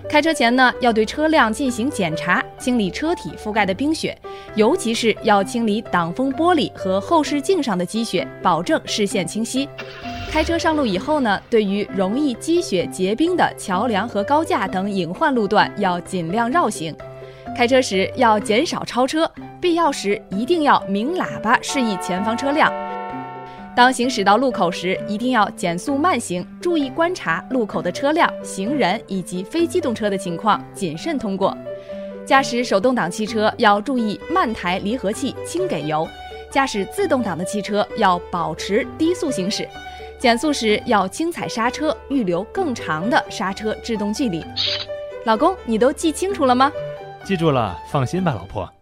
开车前呢，要对车辆进行检查，清理车体覆盖的冰雪，尤其是要清理挡风玻璃和后视镜上的积雪，保证视线清晰。开车上路以后呢，对于容易积雪结冰的桥梁和高架等隐患路段，要尽量绕行。开车时要减少超车，必要时一定要鸣喇叭示意前方车辆。当行驶到路口时，一定要减速慢行，注意观察路口的车辆、行人以及非机动车的情况，谨慎通过。驾驶手动挡汽车要注意慢抬离合器，轻给油；驾驶自动挡的汽车要保持低速行驶。减速时要轻踩刹车，预留更长的刹车制动距离。老公，你都记清楚了吗？ 记住了，放心吧，老婆。